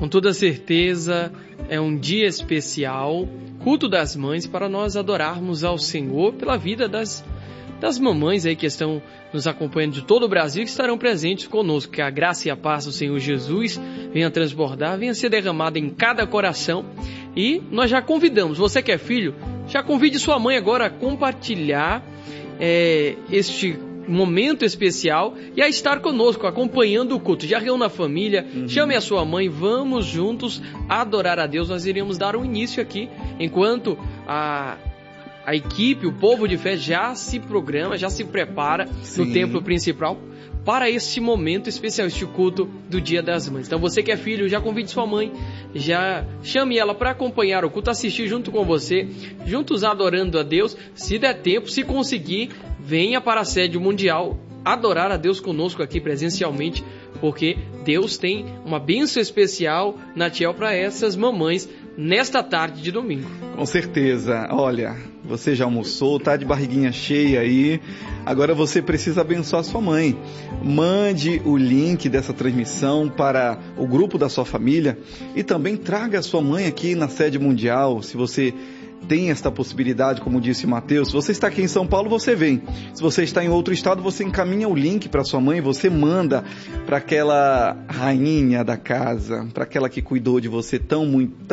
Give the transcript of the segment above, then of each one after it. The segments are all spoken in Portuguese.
Com toda certeza, é um dia especial, culto das mães, para nós adorarmos ao Senhor pela vida das mamães aí que estão nos acompanhando de todo o Brasil, que estarão presentes conosco. Que a graça e a paz do Senhor Jesus venha transbordar, venha ser derramada em cada coração. E nós já convidamos, você que é filho, já convide sua mãe agora a compartilhar este momento especial e a estar conosco, acompanhando o culto. Já reúna a família, chame a sua mãe, vamos juntos adorar a Deus. Nós iremos dar um início aqui, enquanto a equipe, o povo de fé já se programa, já se prepara no templo principal para este momento especial, este culto do Dia das Mães. Então você que é filho, já convide sua mãe, já chame ela para acompanhar o culto, assistir junto com você, juntos adorando a Deus. Se der tempo, se conseguir, venha para a sede mundial adorar a Deus conosco aqui presencialmente, porque Deus tem uma bênção especial na Tiel para essas mamães nesta tarde de domingo. Com certeza. Olha, você já almoçou, tá de barriguinha cheia aí, agora você precisa abençoar sua mãe. Mande o link dessa transmissão para o grupo da sua família e também traga a sua mãe aqui na sede mundial. Se você tem esta possibilidade, como disse Mateus, se você está aqui em São Paulo, você vem. Se você está em outro estado, você encaminha o link para sua mãe, você manda para aquela rainha da casa, para aquela que cuidou de você tão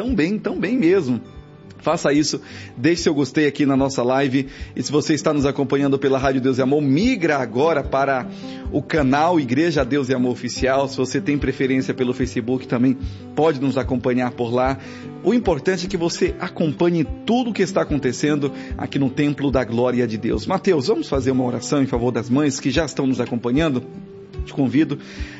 bem mesmo. Faça isso, deixe seu gostei aqui na nossa live, e se você está nos acompanhando pela Rádio Deus e Amor, migra agora para o canal Igreja Deus e Amor Oficial. Se você tem preferência pelo Facebook, também pode nos acompanhar por lá. O importante é que você acompanhe tudo o que está acontecendo aqui no Templo da Glória de Deus. Mateus, vamos fazer uma oração em favor das mães que já estão nos acompanhando? Te convido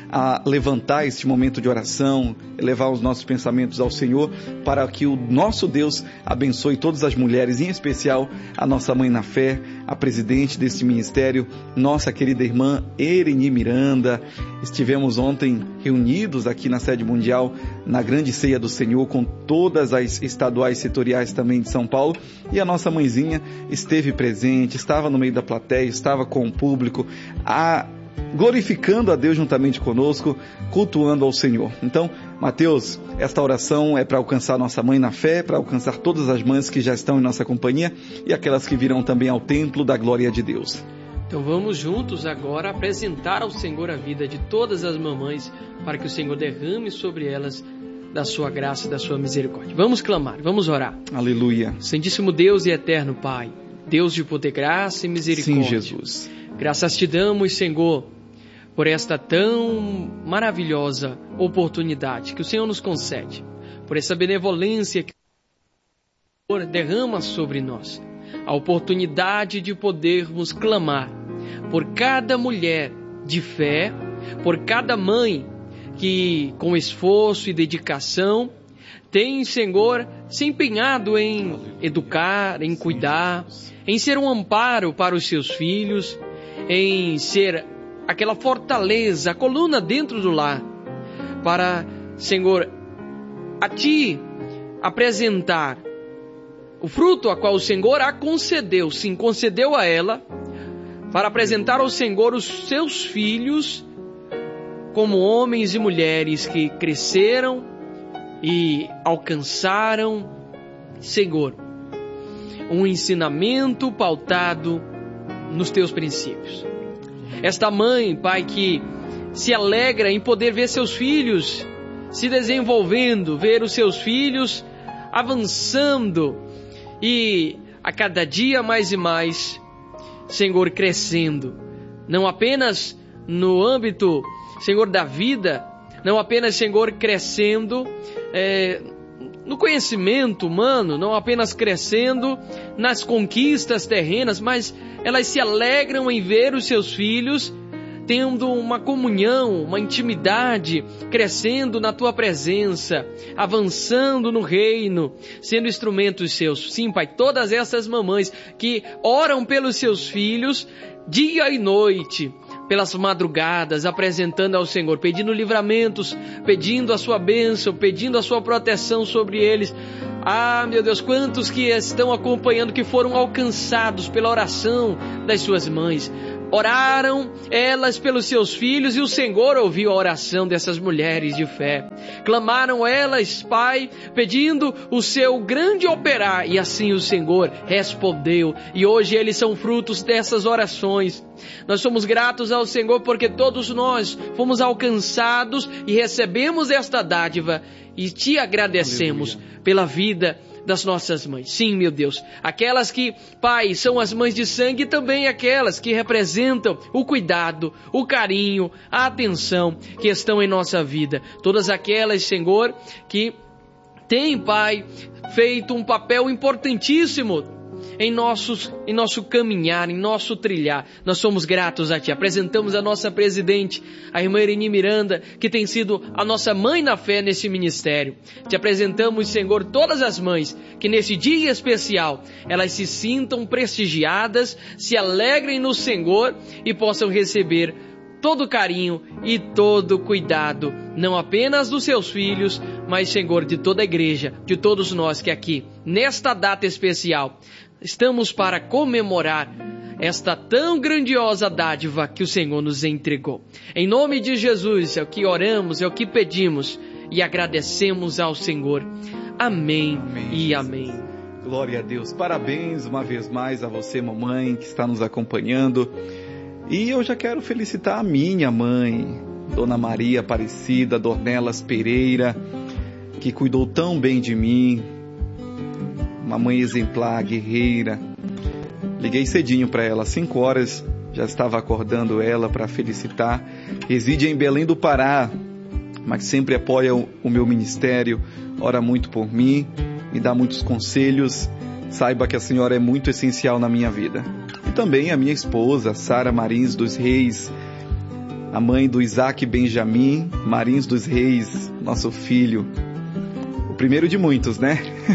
a levantar este momento de oração, elevar os nossos pensamentos ao Senhor, para que o nosso Deus abençoe todas as mulheres, em especial a nossa mãe na fé, a presidente deste ministério, nossa querida irmã Ereni Miranda. Estivemos ontem reunidos aqui na sede mundial, na grande ceia do Senhor, com todas as estaduais setoriais também de São Paulo, e a nossa mãezinha esteve presente, estava no meio da plateia, estava com o público, glorificando a Deus juntamente conosco, cultuando ao Senhor. Então, Mateus, esta oração é para alcançar nossa mãe na fé, para alcançar todas as mães que já estão em nossa companhia e aquelas que virão também ao templo da glória de Deus. Então vamos juntos agora apresentar ao Senhor a vida de todas as mamães, para que o Senhor derrame sobre elas da sua graça e da sua misericórdia. Vamos clamar, vamos orar. Aleluia. Santíssimo Deus e eterno Pai, Deus de poder, graça e misericórdia. Sim, Jesus. Graças te damos, Senhor, por esta tão maravilhosa oportunidade que o Senhor nos concede, por essa benevolência que o Senhor derrama sobre nós, a oportunidade de podermos clamar por cada mulher de fé, por cada mãe que com esforço e dedicação tem, Senhor, se empenhado em educar, em cuidar, em ser um amparo para os seus filhos, em ser aquela fortaleza, a coluna dentro do lar, para, Senhor, a Ti apresentar o fruto a qual o Senhor a concedeu, sim, concedeu a ela, para apresentar ao Senhor os seus filhos como homens e mulheres que cresceram e alcançaram, Senhor, um ensinamento pautado nos Teus princípios. Esta mãe, Pai, que se alegra em poder ver seus filhos se desenvolvendo, ver os seus filhos avançando e a cada dia mais e mais, Senhor, crescendo, não apenas no âmbito, Senhor, da vida, não apenas, Senhor, crescendo no conhecimento humano, não apenas crescendo nas conquistas terrenas, mas elas se alegram em ver os seus filhos tendo uma comunhão, uma intimidade, crescendo na Tua presença, avançando no reino, sendo instrumentos Seus. Sim, Pai, todas essas mamães que oram pelos seus filhos dia e noite, pelas madrugadas, apresentando ao Senhor, pedindo livramentos, pedindo a Sua bênção, pedindo a Sua proteção sobre eles. Ah, meu Deus, quantos que estão acompanhando, que foram alcançados pela oração das suas mães. Oraram elas pelos seus filhos e o Senhor ouviu a oração dessas mulheres de fé. Clamaram elas, Pai, pedindo o seu grande operar, e assim o Senhor respondeu. E hoje eles são frutos dessas orações. Nós somos gratos ao Senhor porque todos nós fomos alcançados e recebemos esta dádiva e te agradecemos pela vida das nossas mães. Sim, meu Deus, aquelas que, Pai, são as mães de sangue e também aquelas que representam o cuidado, o carinho, a atenção que estão em nossa vida. Todas aquelas, Senhor, que têm, Pai, feito um papel importantíssimo em nosso caminhar, em nosso trilhar. Nós somos gratos a Ti. Apresentamos a nossa presidente, a irmã Irene Miranda, que tem sido a nossa mãe na fé nesse ministério. Te apresentamos, Senhor, todas as mães que nesse dia especial elas se sintam prestigiadas, se alegrem no Senhor e possam receber todo carinho e todo cuidado, não apenas dos seus filhos, mas, Senhor, de toda a igreja, de todos nós que aqui, nesta data especial, estamos para comemorar esta tão grandiosa dádiva que o Senhor nos entregou. Em nome de Jesus, é o que oramos, é o que pedimos e agradecemos ao Senhor. Amém, amém e amém. Glória a Deus. Parabéns uma vez mais a você, mamãe, que está nos acompanhando. E eu já quero felicitar a minha mãe, Dona Maria Aparecida Dornelas Pereira, que cuidou tão bem de mim. Uma mãe exemplar, guerreira. Liguei cedinho para ela, 5 horas, já estava acordando ela para felicitar. Reside em Belém do Pará, mas sempre apoia o meu ministério, ora muito por mim, me dá muitos conselhos. Saiba que a senhora é muito essencial na minha vida. E também a minha esposa, Sara Marins dos Reis, a mãe do Isaac Benjamin Marins dos Reis, nosso filho. O primeiro de muitos, né?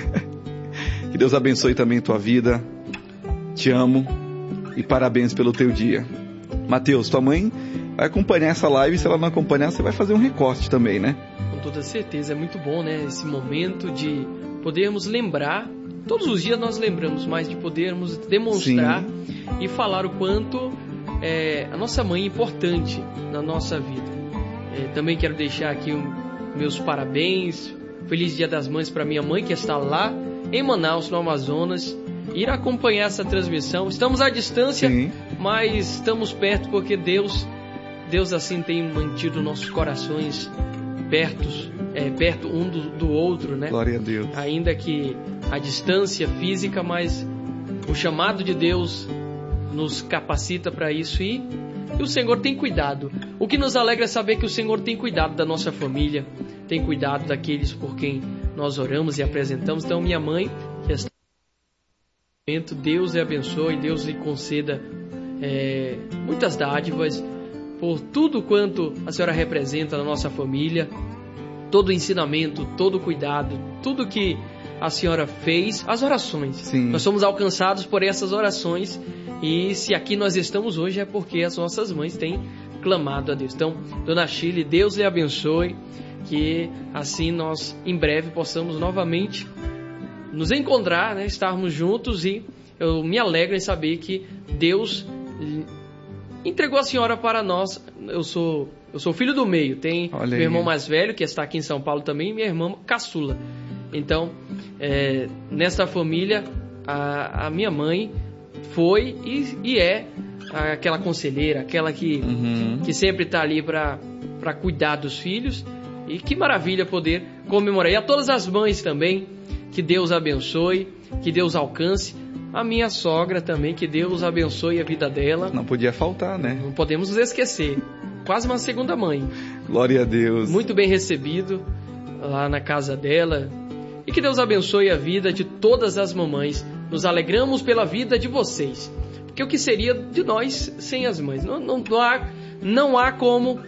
Que Deus abençoe também tua vida. Te amo e parabéns pelo teu dia. Mateus, tua mãe vai acompanhar essa live. Se ela não acompanhar, você vai fazer um recorte também, né? Com toda certeza. É muito bom, né? Esse momento de podermos lembrar. Todos os dias nós lembramos, mas de podermos demonstrar e falar o quanto a nossa mãe é importante na nossa vida. Também quero deixar aqui meus parabéns. Feliz Dia das Mães para minha mãe, que está lá em Manaus, no Amazonas, ir acompanhar essa transmissão. Estamos à distância, mas estamos perto porque Deus assim tem mantido nossos corações perto um do outro, né? Glória a Deus. Ainda que a distância física, mas o chamado de Deus nos capacita para isso e o Senhor tem cuidado. O que nos alegra é saber que o Senhor tem cuidado da nossa família, tem cuidado daqueles por quem nós oramos e apresentamos. Então, minha mãe, que está no momento, Deus lhe abençoe, Deus lhe conceda muitas dádivas por tudo quanto a senhora representa na nossa família, todo o ensinamento, todo o cuidado, tudo que a senhora fez, as orações. Sim. Nós somos alcançados por essas orações e se aqui nós estamos hoje é porque as nossas mães têm clamado a Deus. Então, Dona Chile, Deus lhe abençoe, que assim nós em breve possamos novamente nos encontrar, né, estarmos juntos e eu me alegro em saber que Deus entregou a senhora para nós. Eu sou filho do meio, tem meu irmão mais velho que está aqui em São Paulo também e minha irmã caçula. Então, nessa família, a minha mãe foi e é aquela conselheira, aquela que sempre está ali para cuidar dos filhos. E que maravilha poder comemorar. E a todas as mães também, que Deus abençoe, que Deus alcance. A minha sogra também, que Deus abençoe a vida dela. Não podia faltar, né? Não podemos nos esquecer. Quase uma segunda mãe. Glória a Deus. Muito bem recebido lá na casa dela. E que Deus abençoe a vida de todas as mamães. Nos alegramos pela vida de vocês. Porque o que seria de nós sem as mães? Não há como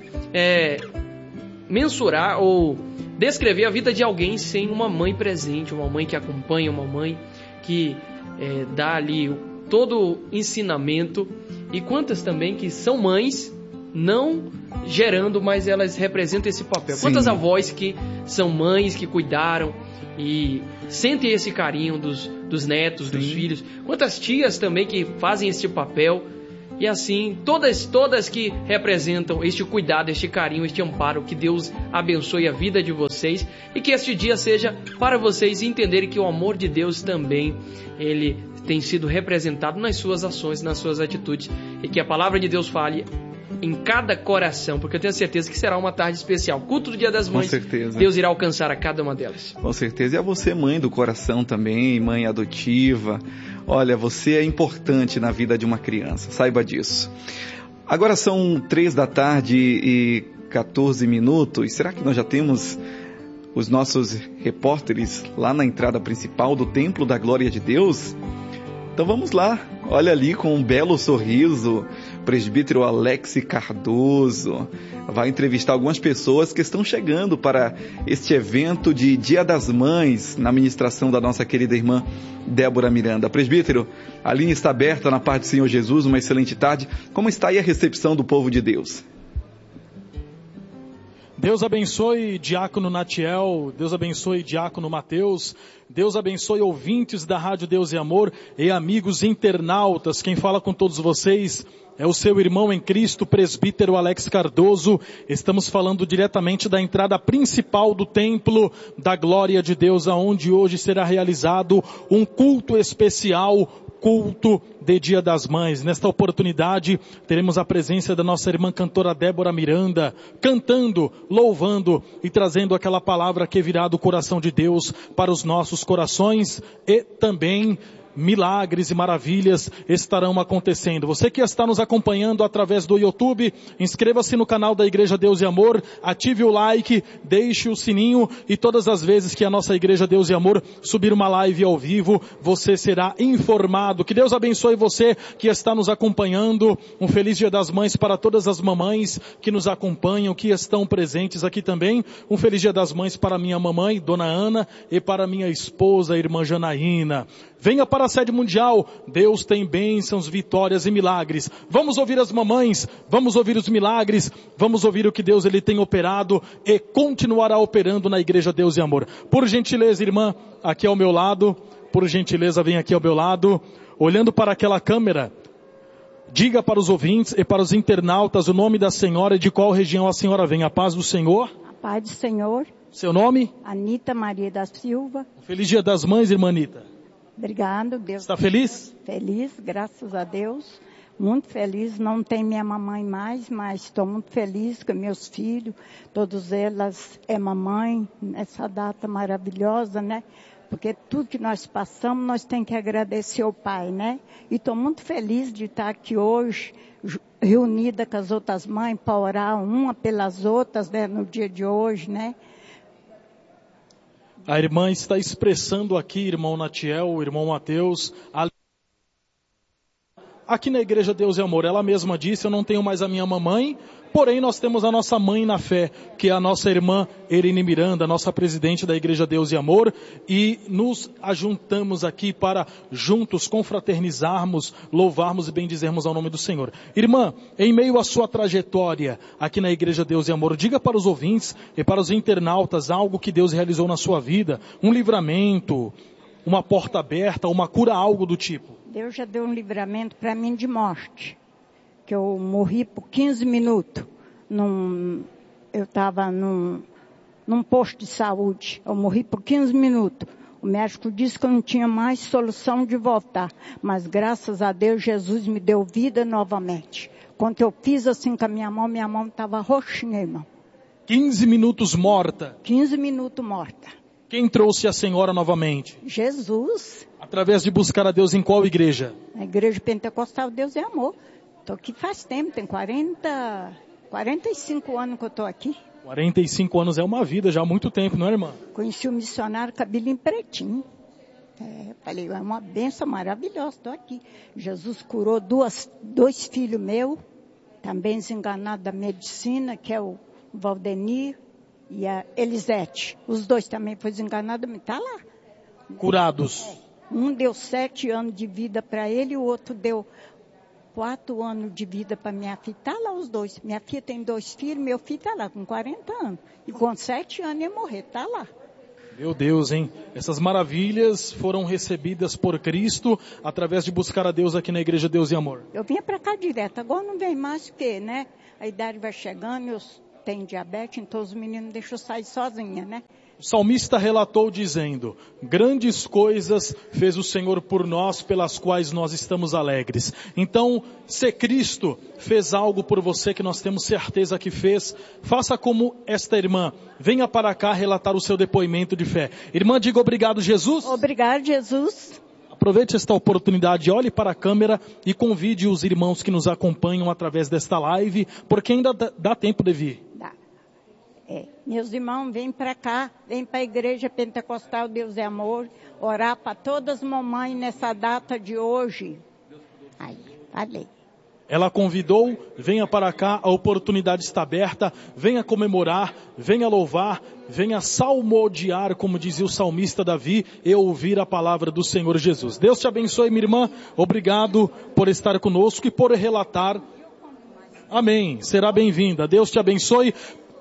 mensurar ou descrever a vida de alguém sem uma mãe presente, uma mãe que acompanha, uma mãe que dá ali todo o ensinamento. E quantas também que são mães, não gerando, mas elas representam esse papel. Sim. Quantas avós que são mães, que cuidaram e sentem esse carinho dos netos, dos filhos. Quantas tias também que fazem esse papel E assim, todas que representam este cuidado, este carinho, este amparo, que Deus abençoe a vida de vocês e que este dia seja para vocês entenderem que o amor de Deus também, ele tem sido representado nas suas ações, nas suas atitudes, e que a palavra de Deus fale em cada coração, porque eu tenho certeza que será uma tarde especial. Culto do Dia das Mães, com certeza. Deus irá alcançar a cada uma delas. Com certeza. E a você, mãe do coração também, mãe adotiva. Olha, você é importante na vida de uma criança, saiba disso. Agora são 3h14. Será que nós já temos os nossos repórteres lá na entrada principal do Templo da Glória de Deus? Então vamos lá. Olha ali com um belo sorriso, o presbítero Alex Cardoso vai entrevistar algumas pessoas que estão chegando para este evento de Dia das Mães, na ministração da nossa querida irmã Débora Miranda. Presbítero, a linha está aberta na paz do Senhor Jesus, uma excelente tarde. Como está aí a recepção do povo de Deus? Deus abençoe Diácono Natiel, Deus abençoe Diácono Mateus, Deus abençoe ouvintes da Rádio Deus e Amor e amigos internautas. Quem fala com todos vocês é o seu irmão em Cristo, presbítero Alex Cardoso. Estamos falando diretamente da entrada principal do Templo da Glória de Deus, aonde hoje será realizado um culto especial, culto de Dia das Mães. Nesta oportunidade, teremos a presença da nossa irmã cantora Débora Miranda, cantando, louvando e trazendo aquela palavra que virá do coração de Deus para os nossos corações, e também milagres e maravilhas estarão acontecendo. Você que está nos acompanhando através do YouTube, inscreva-se no canal da Igreja Deus e Amor, ative o like, deixe o sininho, e todas as vezes que a nossa Igreja Deus e Amor subir uma live ao vivo, você será informado. Que Deus abençoe você que está nos acompanhando. Um feliz Dia das Mães para todas as mamães que nos acompanham, que estão presentes aqui também. Um feliz Dia das Mães para minha mamãe, Dona Ana, e para minha esposa, irmã Janaína. Venha para a sede mundial, Deus tem bênçãos, vitórias e milagres. Vamos ouvir as mamães, vamos ouvir os milagres, vamos ouvir o que Deus ele tem operado e continuará operando na Igreja Deus e Amor. Por gentileza, irmã, aqui ao meu lado, por gentileza, vem aqui ao meu lado, olhando para aquela câmera, diga para os ouvintes e para os internautas o nome da senhora e de qual região a senhora vem. A paz do Senhor. A paz do Senhor. Seu nome? Anita Maria da Silva. Feliz Dia das Mães, irmã Anita. Obrigado, Deus. Está feliz? Feliz, graças a Deus. Muito feliz. Não tem minha mamãe mais, mas estou muito feliz com meus filhos. Todos elas é mamãe nessa data maravilhosa, né? Porque tudo que nós passamos, nós temos que agradecer ao Pai, né? E estou muito feliz de estar aqui hoje, reunida com as outras mães, para orar uma pelas outras, né? No dia de hoje, né? A irmã está expressando aqui, irmão Natiel, irmão Mateus, aqui na Igreja Deus e Amor. Ela mesma disse, eu não tenho mais a minha mamãe, porém nós temos a nossa mãe na fé, que é a nossa irmã Erine Miranda, nossa presidente da Igreja Deus e Amor, e nos ajuntamos aqui para juntos confraternizarmos, louvarmos e bendizermos ao nome do Senhor. Irmã, em meio à sua trajetória aqui na Igreja Deus e Amor, diga para os ouvintes e para os internautas algo que Deus realizou na sua vida, um livramento, uma porta aberta, uma cura, algo do tipo. Deus já deu um livramento para mim de morte, que eu morri por 15 minutos. Eu estava num posto de saúde, eu morri por 15 minutos. O médico disse que eu não tinha mais solução de voltar, mas graças a Deus Jesus me deu vida novamente. Quando eu fiz assim com a minha mão estava roxinha, irmão. 15 minutos morta. 15 minutos morta. Quem trouxe a senhora novamente? Jesus. Através de buscar a Deus em qual igreja? A Igreja Pentecostal Deus é Amor. Estou aqui faz tempo, tem 45 anos que eu estou aqui. 45 anos é uma vida, já há muito tempo, não é, irmã? Conheci o missionário cabelinho pretinho. Falei, é uma bênção maravilhosa, estou aqui. Jesus curou dois filhos meus, também desenganados da medicina, que é o Valdenir e a Elisete. Os dois também foram desenganados, mas está lá. Curados. Um deu 7 anos de vida para ele, e o outro deu 4 anos de vida para minha filha. Está lá os dois. Minha filha tem 2 filhos, meu filho está lá com 40 anos. E com 7 anos ia morrer, está lá. Meu Deus, hein? Essas maravilhas foram recebidas por Cristo através de buscar a Deus aqui na Igreja Deus e Amor. Eu vinha para cá direto, agora não vem mais porque, né? A idade vai chegando, eu tenho diabetes, então os meninos deixam eu sair sozinha, né? O salmista relatou dizendo: grandes coisas fez o Senhor por nós, pelas quais nós estamos alegres. Então, se Cristo fez algo por você que nós temos certeza que fez, faça como esta irmã. Venha para cá relatar o seu depoimento de fé. Irmã, diga obrigado, Jesus. Obrigado, Jesus. Aproveite esta oportunidade, olhe para a câmera e convide os irmãos que nos acompanham através desta live, porque ainda dá tempo de vir. Dá. Meus irmãos, vêm para cá, vêm para a Igreja Pentecostal Deus é Amor, orar para todas as mamães nessa data de hoje. Aí, falei. Ela convidou, venha para cá, a oportunidade está aberta, venha comemorar, venha louvar, venha salmodiar, como dizia o salmista Davi, e ouvir a palavra do Senhor Jesus. Deus te abençoe, minha irmã, obrigado por estar conosco e por relatar. Amém, será bem-vinda. Deus te abençoe.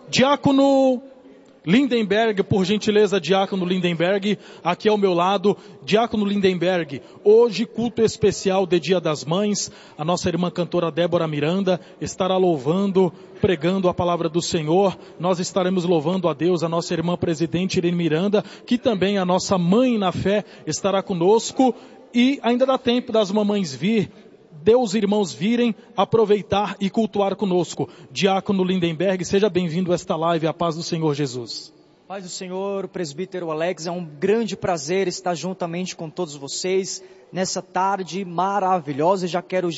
Diácono Lindenberg, por gentileza, Diácono Lindenberg, aqui ao meu lado. Diácono Lindenberg, hoje culto especial de Dia das Mães, a nossa irmã cantora Débora Miranda estará louvando, pregando a palavra do Senhor. Nós estaremos louvando a Deus, a nossa irmã presidente Irene Miranda, que também a nossa mãe na fé estará conosco, e ainda dá tempo das mamães vir, Deus, irmãos, virem aproveitar e cultuar conosco. Diácono Lindenberg, seja bem-vindo a esta live, a paz do Senhor Jesus. Paz do Senhor, presbítero Alex, é um grande prazer estar juntamente com todos vocês nessa tarde maravilhosa. Já quero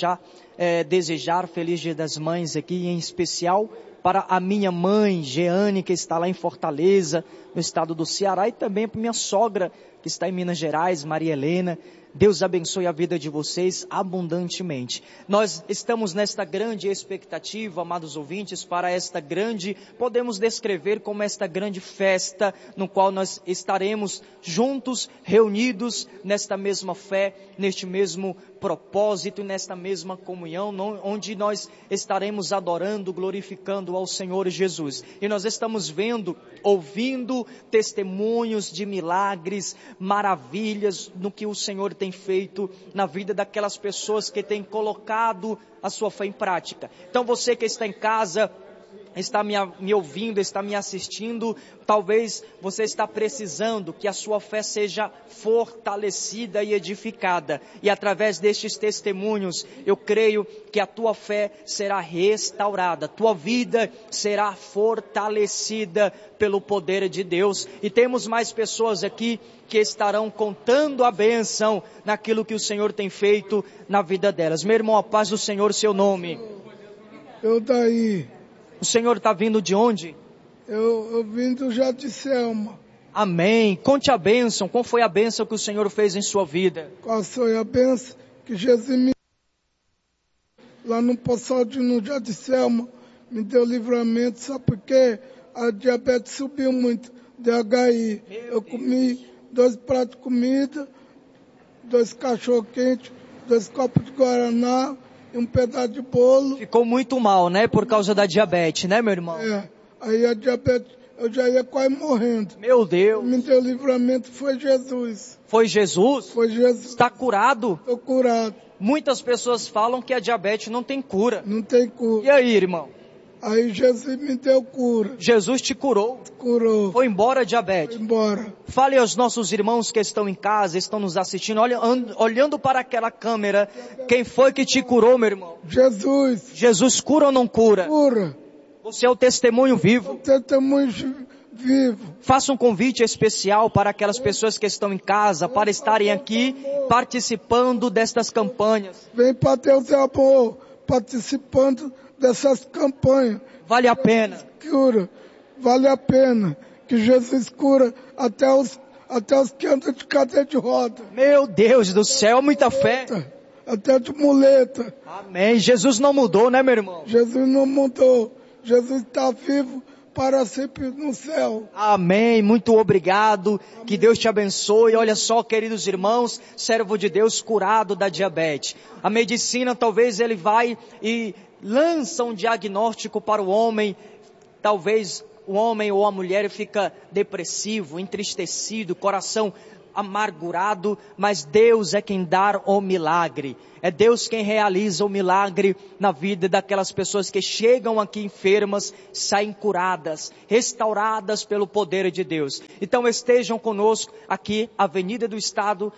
desejar Feliz Dia das Mães aqui, em especial para a minha mãe, Jeane, que está lá em Fortaleza, no estado do Ceará, e também para minha sogra, que está em Minas Gerais, Maria Helena. Deus abençoe a vida de vocês abundantemente. Nós estamos nesta grande expectativa, amados ouvintes, para esta grande, podemos descrever como esta grande festa, no qual nós estaremos juntos, reunidos nesta mesma fé, neste mesmo propósito, nesta mesma comunhão, onde nós estaremos adorando, glorificando ao Senhor Jesus. E nós estamos vendo, ouvindo testemunhos de milagres, maravilhas no que o Senhor tem feito na vida daquelas pessoas que têm colocado a sua fé em prática. Então você que está em casa, está me ouvindo, está me assistindo, talvez você está precisando que a sua fé seja fortalecida e edificada. E através destes testemunhos, eu creio que a tua fé será restaurada, tua vida será fortalecida pelo poder de Deus. E temos mais pessoas aqui que estarão contando a bênção naquilo que o Senhor tem feito na vida delas. Meu irmão, a paz do Senhor, seu nome. Eu daí. O Senhor está vindo de onde? Eu vim do Jardim Selma. Amém. Conte a bênção. Qual foi a bênção que o Senhor fez em sua vida? Qual foi a bênção que Jesus me... Lá no Poçal no Jardim Selma, me deu livramento. Sabe por quê? A diabetes subiu muito, DHI. Eu comi 2 pratos de comida, 2 cachorro-quente, 2 copos de guaraná e um pedaço de bolo. Ficou muito mal, né? Por causa da diabetes, né, meu irmão? Aí a diabetes, eu já ia quase morrendo. Meu Deus. Me deu livramento, foi Jesus. Foi Jesus? Foi Jesus. Está curado? Estou curado. Muitas pessoas falam que a diabetes não tem cura. Não tem cura. E aí, irmão? Aí Jesus me deu cura. Jesus te curou. Curou. Foi embora a diabetes. Foi embora. Fale aos nossos irmãos que estão em casa, estão nos assistindo, olhando para aquela câmera. Quem foi que te curou, meu irmão? Jesus. Jesus cura ou não cura? Cura. Você é o testemunho vivo. O testemunho vivo. Faça um convite especial para aquelas pessoas que estão em casa, para estarem aqui participando destas campanhas. Vem para Deus é Amor, participando dessas campanhas. Vale a pena. Cura. Vale a pena. Que Jesus cura até os que andam de cadeira de roda. Meu Deus do céu, muita fé. Até de muleta. Amém. Jesus não mudou, né, meu irmão? Jesus não mudou. Jesus está vivo para sempre no céu. Amém. Muito obrigado. Amém. Que Deus te abençoe. Olha só, queridos irmãos, servo de Deus curado da diabetes. A medicina, talvez ele vai e lança um diagnóstico para o homem. Talvez o homem ou a mulher fica depressivo, entristecido, coração amargurado, mas Deus é quem dá o milagre. É Deus quem realiza o milagre na vida daquelas pessoas que chegam aqui enfermas, saem curadas, restauradas pelo poder de Deus. Então estejam conosco aqui, Avenida do Estado,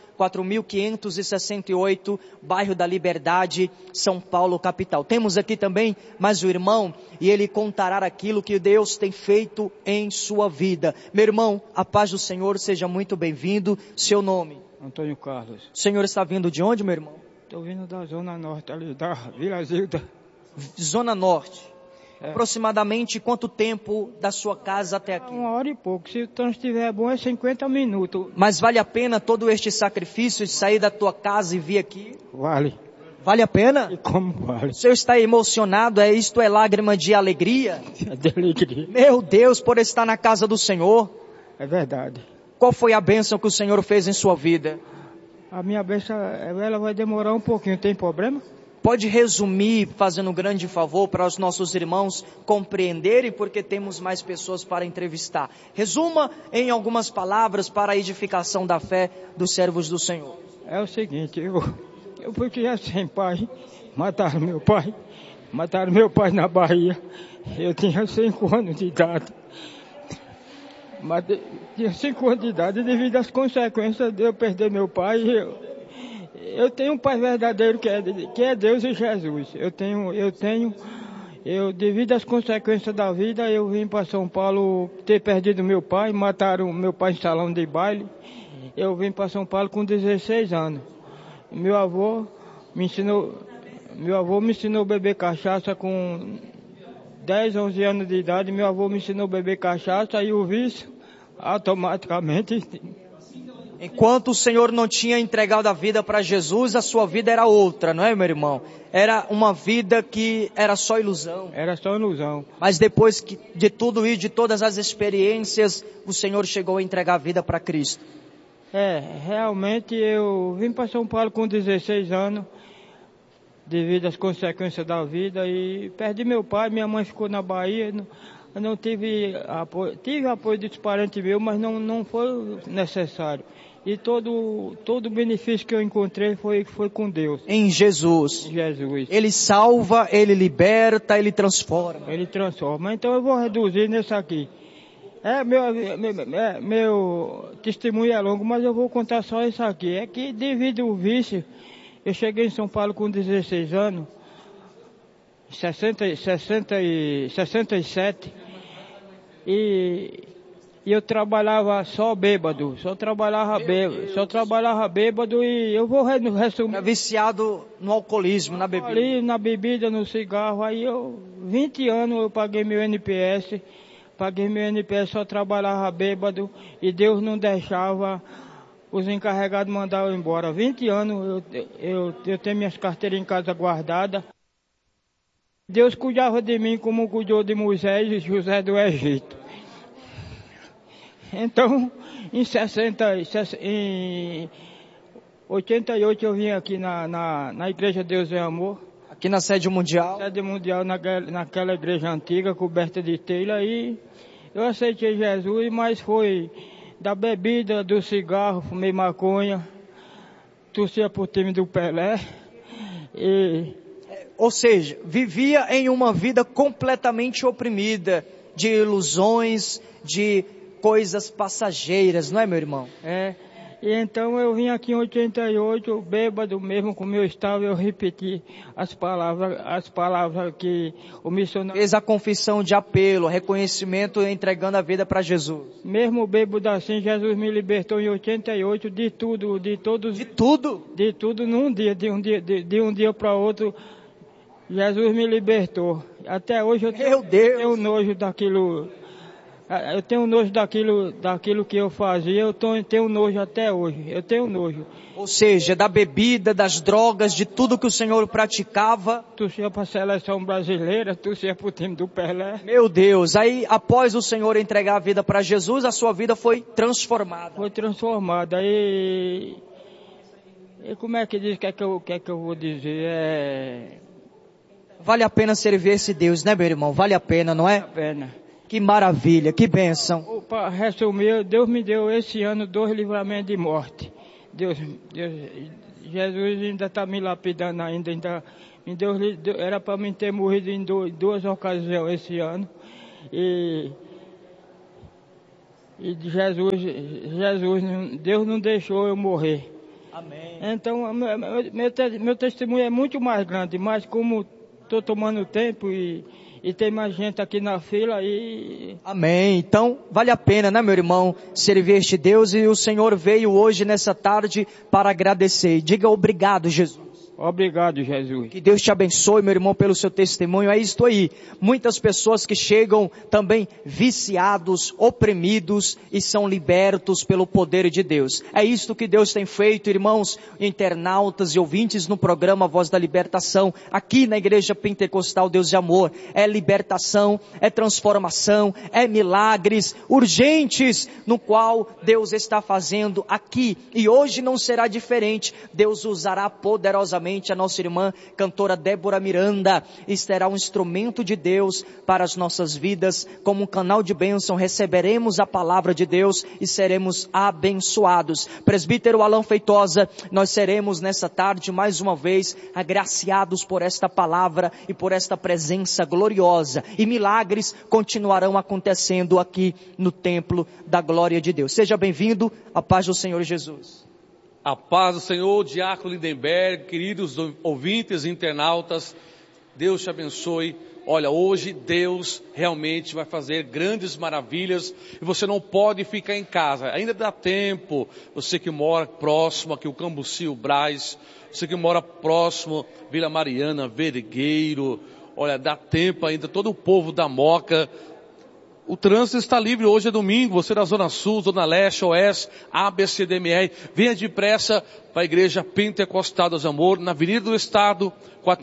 4568, bairro da Liberdade, São Paulo, capital. Temos aqui também mais um irmão, e ele contará aquilo que Deus tem feito em sua vida. Meu irmão, a paz do Senhor, seja muito bem-vindo. Seu nome? Antônio Carlos. O senhor está vindo de onde, meu irmão? Estou vindo da Zona Norte, ali da Vila Zilda. Zona Norte. Aproximadamente quanto tempo da sua casa até aqui? 1 hora e pouco. Se o trânsito estiver bom, é 50 minutos. Mas vale a pena todo este sacrifício de sair da tua casa e vir aqui? Vale. Vale a pena? E como vale? O senhor está emocionado? Isto é lágrima de alegria? De alegria. Meu Deus, por estar na casa do Senhor. É verdade. Qual foi a bênção que o Senhor fez em sua vida? A minha bênção, ela vai demorar um pouquinho, tem problema? Pode resumir, fazendo um grande favor para os nossos irmãos compreenderem, porque temos mais pessoas para entrevistar. Resuma em algumas palavras para a edificação da fé dos servos do Senhor. É o seguinte, eu fui criado sem pai, mataram meu pai na Bahia. Eu tinha 5 anos de idade. Mas tinha 5 anos de idade, devido às consequências de eu perder meu pai, eu tenho um pai verdadeiro que é Deus e Jesus. Devido às consequências da vida, eu vim para São Paulo ter perdido meu pai, mataram meu pai em salão de baile. Eu vim para São Paulo com 16 anos. Meu avô me ensinou a beber cachaça com 10, 11 anos de idade. Meu avô me ensinou a beber cachaça e o vício, automaticamente. Enquanto o Senhor não tinha entregado a vida para Jesus, a sua vida era outra, não é, meu irmão? Era uma vida que era só ilusão. Era só ilusão. Mas depois de tudo isso, de todas as experiências, o Senhor chegou a entregar a vida para Cristo. Realmente eu vim para São Paulo com 16 anos, devido às consequências da vida, e perdi meu pai, minha mãe ficou na Bahia. Eu não tive apoio, dos parentes meus, mas não foi necessário. E todo o benefício que eu encontrei foi com Deus. Em Jesus. Ele salva, Ele liberta, Ele transforma. Ele transforma. Então eu vou reduzir nesse aqui. Meu testemunho é longo, mas eu vou contar só isso aqui. É que devido ao vício, eu cheguei em São Paulo com 16 anos, 67, e eu trabalhava só bêbado, só trabalhava bêbado, e eu vou resumir. Era viciado no alcoolismo, na bebida. Ali, na bebida, no cigarro, aí 20 anos eu paguei meu NPS, só trabalhava bêbado, e Deus não deixava os encarregados mandar eu embora. 20 anos eu tenho minhas carteiras em casa guardadas. Deus cuidava de mim como cuidou de Moisés e José do Egito. Então, em 88 eu vim aqui na Igreja Deus é Amor. Aqui na sede mundial? Sede mundial, naquela igreja antiga, coberta de telha. E eu aceitei Jesus, mas foi da bebida, do cigarro, fumei maconha, torcia pro time do Pelé. Ou seja, vivia em uma vida completamente oprimida, de ilusões, de coisas passageiras, não é, meu irmão? E então eu vim aqui em 88, bêbado mesmo, como eu estava, eu repeti as palavras que o missionário... Fez a confissão de apelo, reconhecimento, entregando a vida para Jesus. Mesmo bêbado assim, Jesus me libertou em 88 de tudo, de todos... De tudo? De tudo num dia, de um dia para outro, Jesus me libertou. Até hoje eu tenho nojo daquilo... Eu tenho nojo daquilo que eu fazia, eu tenho nojo até hoje, eu tenho nojo. Ou seja, da bebida, das drogas, de tudo que o Senhor praticava. Torcia para a seleção brasileira, torcia para o time do Pelé. Meu Deus, aí após o Senhor entregar a vida para Jesus, a sua vida foi transformada. Foi transformada, e como é que diz, o que é que eu vou dizer? Vale a pena servir esse Deus, né, meu irmão? Vale a pena, não é? Vale a pena. Que maravilha, que bênção. Para resumir, Deus me deu esse ano 2 livramentos de morte. Jesus ainda está me lapidando ainda me deu, era para mim ter morrido em 2 ocasiões esse ano. E Jesus, Deus não deixou eu morrer. Amém. Então, meu testemunho é muito mais grande, mas como estou tomando tempo e tem mais gente aqui na fila e... Amém. Então, vale a pena, né, meu irmão, servir este Deus, e o Senhor veio hoje, nessa tarde, para agradecer. Diga obrigado, Jesus. Obrigado, Jesus. Que Deus te abençoe, meu irmão, pelo seu testemunho. É isto aí. Muitas pessoas que chegam também viciados, oprimidos e são libertos pelo poder de Deus. É isto que Deus tem feito, irmãos, internautas e ouvintes no programa Voz da Libertação, aqui na Igreja Pentecostal Deus de Amor. É libertação, é transformação, é milagres urgentes no qual Deus está fazendo aqui. E hoje não será diferente. Deus usará poderosamente a nossa irmã cantora Débora Miranda, e será um instrumento de Deus para as nossas vidas. Como um canal de bênção, receberemos a palavra de Deus e seremos abençoados. Presbítero Alan Feitosa, nós seremos nessa tarde mais uma vez agraciados por esta palavra e por esta presença gloriosa, e milagres continuarão acontecendo aqui no templo da glória de Deus. Seja bem-vindo, a paz do Senhor Jesus. A paz do Senhor, Diácono Lindenberg, queridos ouvintes e internautas, Deus te abençoe. Olha, hoje Deus realmente vai fazer grandes maravilhas e você não pode ficar em casa. Ainda dá tempo, você que mora próximo aqui, o Cambuci, o Brás, você que mora próximo, Vila Mariana, Vergueiro, olha, dá tempo ainda, todo o povo da Moca. O trânsito está livre, hoje é domingo, você da Zona Sul, Zona Leste, Oeste, ABCDMR, venha depressa para a Igreja Pentecostal Deus de Amor, na Avenida do Estado,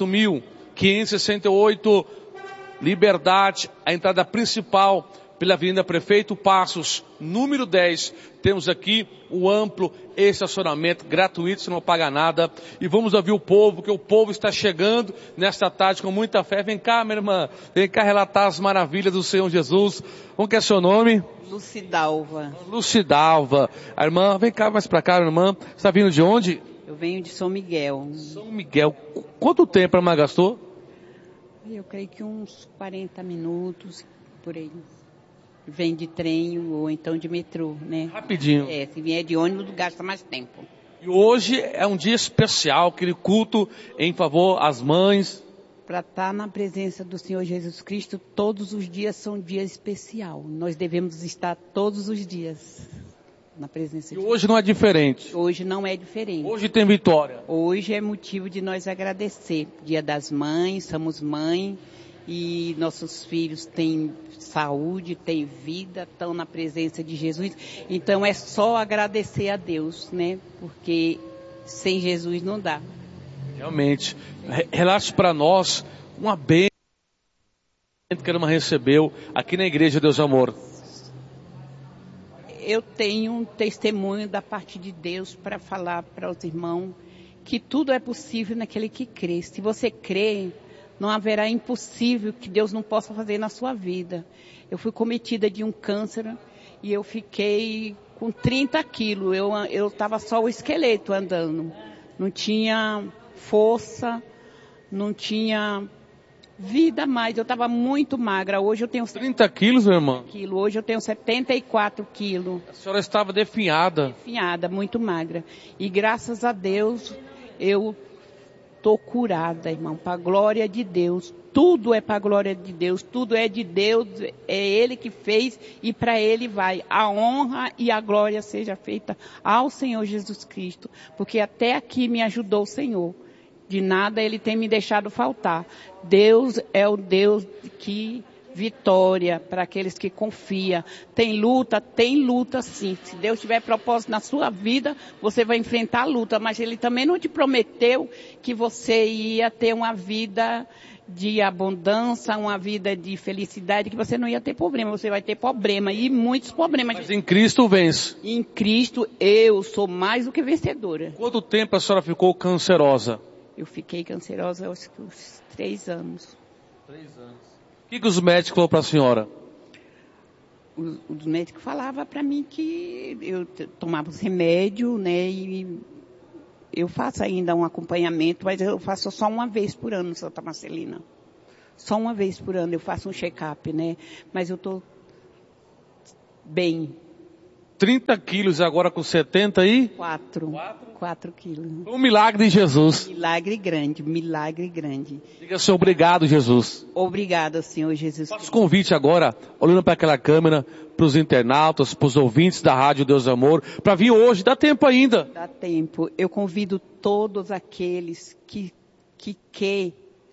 4.568, Liberdade, a entrada principal pela Avenida Prefeito Passos, número 10, temos aqui o amplo estacionamento gratuito, você não paga nada, e vamos ouvir o povo, que o povo está chegando nesta tarde com muita fé. Vem cá, minha irmã, vem cá relatar as maravilhas do Senhor Jesus. Como que é seu nome? Lucidalva. Lucidalva. A irmã, vem cá mais pra cá, minha irmã. Você está vindo de onde? Eu venho de São Miguel. São Miguel. Quanto tempo a irmã gastou? Eu creio que uns 40 minutos, por aí. Vem de trem ou então de metrô, né? Rapidinho. Se vier de ônibus, gasta mais tempo. E hoje é um dia especial, aquele culto em favor às mães. Para estar na presença do Senhor Jesus Cristo, todos os dias são dias especial. Nós devemos estar todos os dias na presença de Deus. E hoje não é diferente. Hoje não é diferente. Hoje tem vitória. Hoje é motivo de nós agradecer. Dia das mães, somos mãe. E nossos filhos têm saúde, têm vida, estão na presença de Jesus. Então é só agradecer a Deus, né? Porque sem Jesus não dá. Realmente. Relate para nós uma bênção que a irmã recebeu aqui na Igreja Deus Amor. Eu tenho um testemunho da parte de Deus para falar para os irmãos que tudo é possível naquele que crê. Se você crê, não haverá impossível que Deus não possa fazer na sua vida. Eu fui cometida de um câncer e eu fiquei com 30 quilos. Eu estava só o esqueleto andando. Não tinha força, não tinha vida mais. Eu estava muito magra. Hoje eu tenho 30 quilos, minha irmã? Hoje eu tenho 74 quilos. A senhora estava definhada. Definhada, muito magra. E graças a Deus eu estou curada, irmão, para a glória de Deus. Tudo é para a glória de Deus, tudo é de Deus, é Ele que fez e para Ele vai. A honra e a glória seja feita ao Senhor Jesus Cristo, porque até aqui me ajudou o Senhor. De nada Ele tem me deixado faltar. Deus é o Deus que vitória para aqueles que confiam. Tem luta sim. Se Deus tiver propósito na sua vida, você vai enfrentar a luta, mas Ele também não te prometeu que você ia ter uma vida de abundância, uma vida de felicidade, que você não ia ter problema. Você vai ter problema e muitos problemas. Mas em Cristo vence. Em Cristo eu sou mais do que vencedora. Quanto tempo a senhora ficou cancerosa? Eu fiquei cancerosa aos 3 anos. 3 anos. O que os médicos falaram para a senhora? os médicos falavam para mim que eu tomava os remédios, né? E eu faço ainda um acompanhamento, mas eu faço só uma vez por ano, Santa Marcelina. Só uma vez por ano eu faço um check-up, né? Mas eu estou bem. 30 quilos agora com 70 aí? 4 quilos. Um milagre de Jesus. Milagre grande, milagre grande. Diga, Senhor, obrigado, Jesus. Obrigada, Senhor Jesus. Faço convite agora, olhando para aquela câmera, para os internautas, para os ouvintes da Rádio Deus Amor, para vir hoje, dá tempo ainda. Dá tempo. Eu convido todos aqueles que querem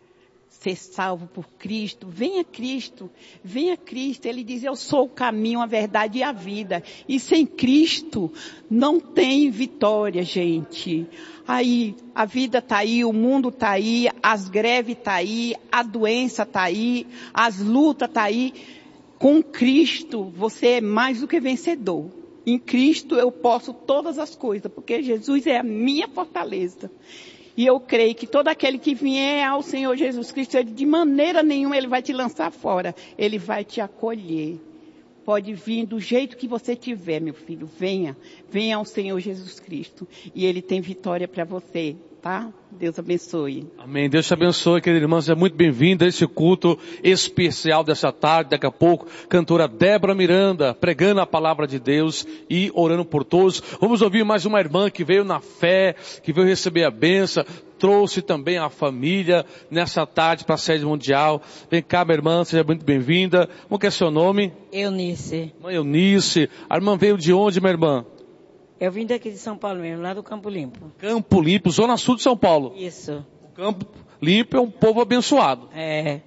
ser salvo por Cristo. Venha Cristo, venha Cristo. Ele diz, eu sou o caminho, a verdade e a vida. E sem Cristo não tem vitória, gente. Aí, a vida tá aí, o mundo tá aí, as greves tá aí, a doença tá aí, as lutas tá aí. Com Cristo, você é mais do que vencedor. Em Cristo eu posso todas as coisas, porque Jesus é a minha fortaleza. E eu creio que todo aquele que vier ao Senhor Jesus Cristo, de maneira nenhuma ele vai te lançar fora. Ele vai te acolher. Pode vir do jeito que você tiver, meu filho. Venha ao Senhor Jesus Cristo. E Ele tem vitória para você, tá? Deus abençoe. Amém. Deus te abençoe, querida irmã. Seja muito bem-vinda a esse culto especial dessa tarde. Daqui a pouco, cantora Débora Miranda, pregando a palavra de Deus e orando por todos. Vamos ouvir mais uma irmã que veio na fé, que veio receber a bênção, trouxe também a família nessa tarde para a sede mundial. Vem cá, minha irmã, seja muito bem-vinda. Como que é seu nome? Eunice. Mãe Eunice. A irmã veio de onde, minha irmã? Eu vim daqui de São Paulo mesmo, lá do Campo Limpo. Campo Limpo, zona sul de São Paulo. Isso. O Campo Limpo é um povo abençoado. É,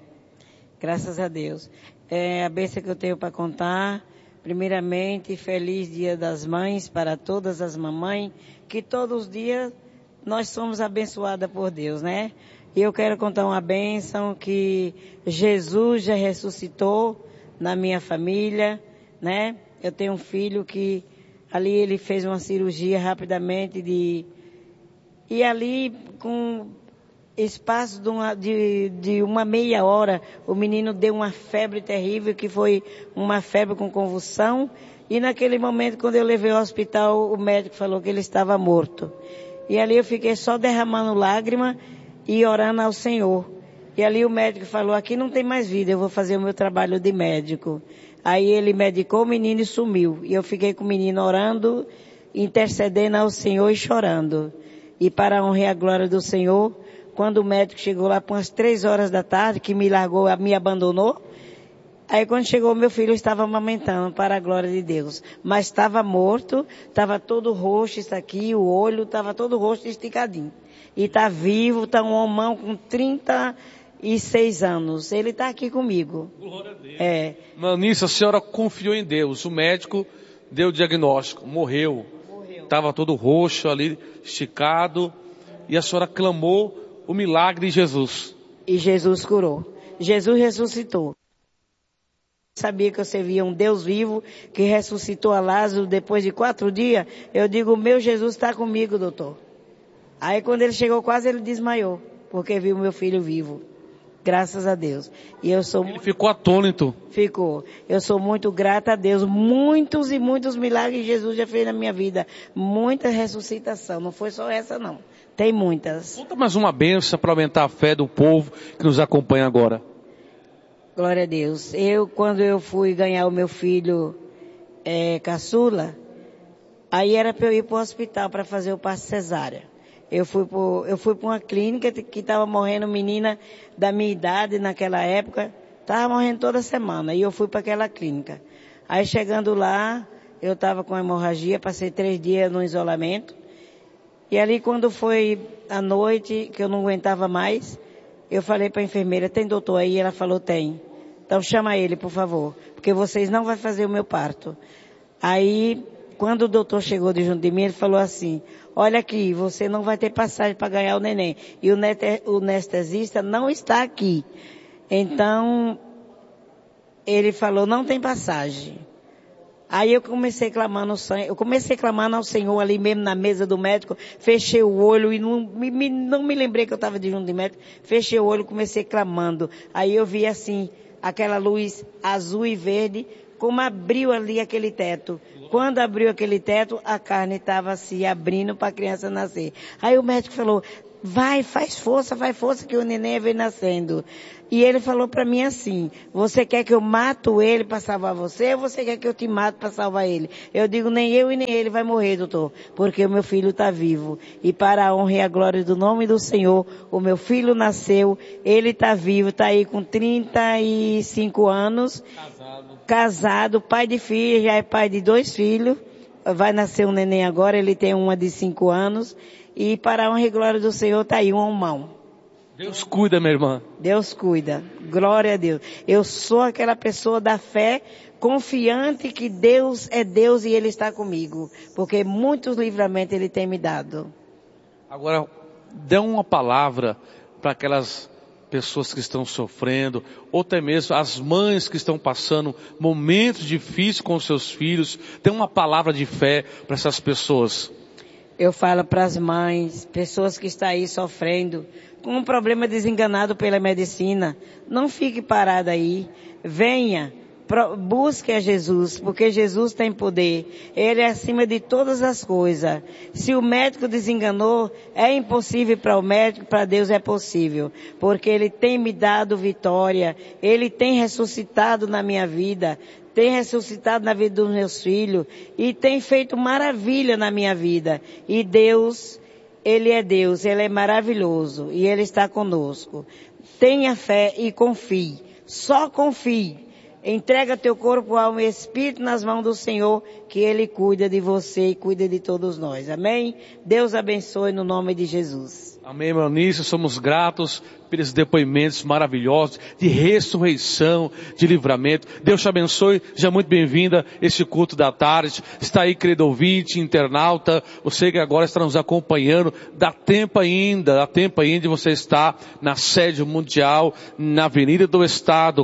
graças a Deus. A bênção que eu tenho para contar, primeiramente, feliz Dia das Mães para todas as mamães, que todos os dias nós somos abençoadas por Deus, né? E eu quero contar uma bênção que Jesus já ressuscitou na minha família, né? Eu tenho um filho que ali ele fez uma cirurgia rapidamente e ali com espaço de uma meia hora, o menino deu uma febre terrível, que foi uma febre com convulsão, e naquele momento, quando eu levei ao hospital, o médico falou que ele estava morto. E ali eu fiquei só derramando lágrima e orando ao Senhor. E ali o médico falou, aqui não tem mais vida, eu vou fazer o meu trabalho de médico. Aí ele medicou o menino e sumiu. E eu fiquei com o menino orando, intercedendo ao Senhor e chorando. E para a honra e a glória do Senhor, quando o médico chegou lá por umas 3 horas da tarde, que me largou, me abandonou, aí quando chegou meu filho, eu estava amamentando para a glória de Deus. Mas estava morto, estava todo roxo, isso aqui, o olho estava todo roxo e esticadinho. E está vivo, está um homão com 36 anos. Ele está aqui comigo. Glória a Deus. É. Manice, a senhora confiou em Deus. O médico deu o diagnóstico. Morreu. Estava todo roxo ali, esticado. E a senhora clamou o milagre de Jesus. E Jesus curou. Jesus ressuscitou. Sabia que eu servia um Deus vivo que ressuscitou a Lázaro depois de 4 dias. Eu digo, meu Jesus está comigo, doutor. Aí quando ele chegou quase ele desmaiou, porque viu meu filho vivo. Graças a Deus. E eu sou Ele ficou atônito. Ficou. Eu sou muito grata a Deus. Muitos e muitos milagres Jesus já fez na minha vida. Muita ressuscitação. Não foi só essa não. Tem muitas. Conta mais uma bênção para aumentar a fé do povo que nos acompanha agora. Glória a Deus. Quando eu fui ganhar o meu filho caçula, aí era para eu ir para o hospital para fazer o parto cesárea. Eu fui para uma clínica que estava morrendo menina da minha idade naquela época. Estava morrendo toda semana. E eu fui para aquela clínica. Aí chegando lá, eu estava com hemorragia, passei 3 dias no isolamento. E ali quando foi à noite, que eu não aguentava mais, eu falei para a enfermeira, tem doutor aí? Ela falou, tem. Então chama ele, por favor, porque vocês não vão fazer o meu parto. Aí, quando o doutor chegou de junto de mim, ele falou assim, olha aqui, você não vai ter passagem para ganhar o neném. E o anestesista não está aqui. Então, ele falou, não tem passagem. Aí eu comecei clamando ao Senhor ali mesmo na mesa do médico, fechei o olho e não me lembrei que eu estava de junto de médico, fechei o olho e comecei clamando. Aí eu vi assim, aquela luz azul e verde, como abriu ali aquele teto. Quando abriu aquele teto, a carne estava se abrindo para a criança nascer. Aí o médico falou, vai, faz força que o neném vem nascendo. E ele falou para mim assim, você quer que eu mato ele para salvar você ou você quer que eu te mato para salvar ele? Eu digo, nem eu e nem ele vai morrer, doutor, porque o meu filho está vivo. E para a honra e a glória do nome do Senhor, o meu filho nasceu, ele está vivo, está aí com 35 anos, casado, pai de filho, já é pai de 2 filhos, vai nascer um neném agora, ele tem uma de 5 anos, e para a honra e glória do Senhor está aí um mão. Deus cuida, minha irmã. Deus cuida. Glória a Deus. Eu sou aquela pessoa da fé, confiante que Deus é Deus e Ele está comigo. Porque muitos livramentos Ele tem me dado. Agora, dê uma palavra para aquelas pessoas que estão sofrendo, ou até mesmo as mães que estão passando momentos difíceis com os seus filhos. Dê uma palavra de fé para essas pessoas. Eu falo para as mães, pessoas que estão aí sofrendo, com um problema desenganado pela medicina, não fique parado aí, venha, busque a Jesus, porque Jesus tem poder, Ele é acima de todas as coisas. Se o médico desenganou, é impossível para o médico, para Deus é possível, porque Ele tem me dado vitória, Ele tem ressuscitado na minha vida, tem ressuscitado na vida dos meus filhos, e tem feito maravilha na minha vida, e Deus, Ele é Deus, Ele é maravilhoso e Ele está conosco. Tenha fé e confie. Só confie. Entrega teu corpo, alma e espírito nas mãos do Senhor, que Ele cuida de você e cuida de todos nós. Amém? Deus abençoe no nome de Jesus. Amém, meu Anísio. Somos gratos pelos depoimentos maravilhosos de ressurreição, de livramento. Deus te abençoe. Seja muito bem-vinda a este culto da tarde. Está aí, querido ouvinte, internauta. Você que agora está nos acompanhando. Dá tempo ainda de você estar na sede mundial, na Avenida do Estado,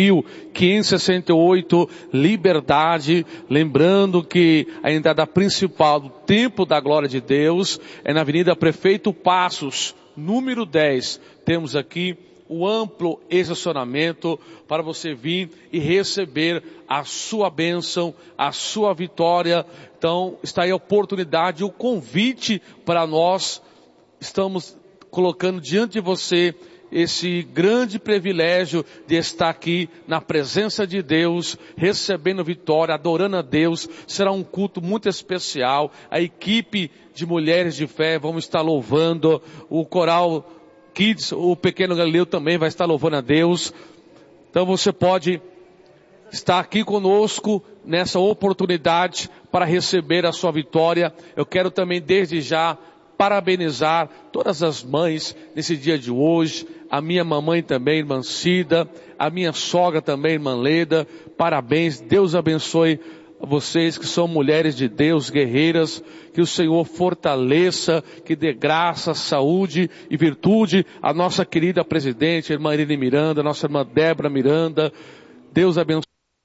4.568, Liberdade. Lembrando que a entrada principal do Templo da Glória de Deus é na Avenida Prefeito Passos, número 10. Temos aqui o amplo estacionamento para você vir e receber a sua bênção, a sua vitória. Então, está aí a oportunidade, o convite para nós. Estamos colocando diante de você esse grande privilégio de estar aqui na presença de Deus, recebendo vitória, adorando a Deus. Será um culto muito especial. A equipe de mulheres de fé vão estar louvando, o coral Kids, o pequeno Galileu também vai estar louvando a Deus. Então você pode estar aqui conosco nessa oportunidade para receber a sua vitória. Eu quero também desde já parabenizar todas as mães nesse dia de hoje, a minha mamãe também, irmã Cida, a minha sogra também, irmã Leda. Parabéns, Deus abençoe vocês que são mulheres de Deus, guerreiras, que o Senhor fortaleça, que dê graça, saúde e virtude à nossa querida presidente, a irmã Irene Miranda, a nossa irmã Débora Miranda. Deus abençoe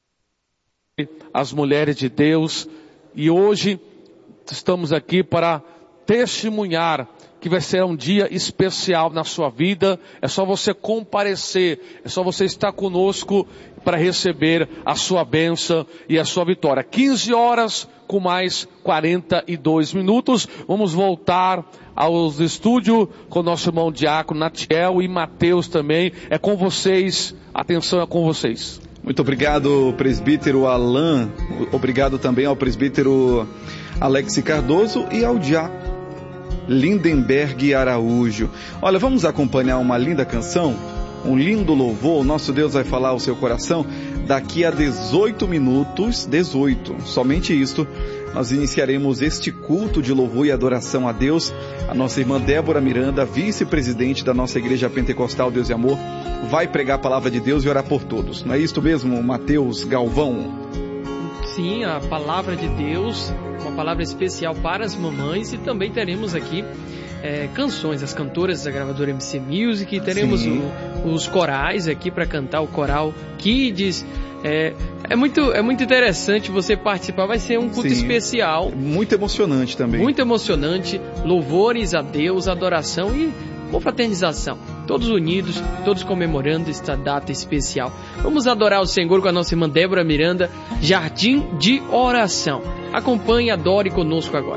as mulheres de Deus. E hoje estamos aqui para testemunhar que vai ser um dia especial na sua vida. É só você comparecer, é só você estar conosco para receber a sua bênção e a sua vitória. 15 horas com mais 42 minutos. Vamos voltar aos estúdios com o nosso irmão Diácono Natiel e Mateus também. É com vocês, atenção, é com vocês. Muito obrigado, presbítero Alain. Obrigado também ao presbítero Alex Cardoso e ao diácono Lindenberg Araújo. Olha, vamos acompanhar uma linda canção, um lindo louvor. O nosso Deus vai falar ao seu coração daqui a 18 minutos, 18, somente isto, nós iniciaremos este culto de louvor e adoração a Deus. A nossa irmã Débora Miranda, vice-presidente da nossa Igreja Pentecostal Deus e Amor, vai pregar a palavra de Deus e orar por todos. Não é isto mesmo, Mateus Galvão? Sim, a palavra de Deus, uma palavra especial para as mamães, e também teremos aqui canções, as cantoras da gravadora MC Music, teremos os corais aqui para cantar, o coral Kids. É muito interessante você participar, vai ser um culto especial. Muito emocionante também. Muito emocionante, louvores a Deus, adoração e confraternização. todos unidos, todos comemorando esta data especial. Vamos adorar o Senhor com a nossa irmã Débora Miranda, Jardim de Oração. Acompanhe, adore conosco agora.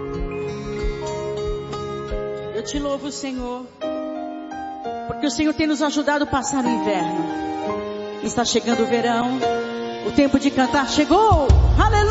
Eu te louvo, Senhor, porque o Senhor tem nos ajudado a passar o inverno. Está chegando o verão, o tempo de cantar chegou. Aleluia!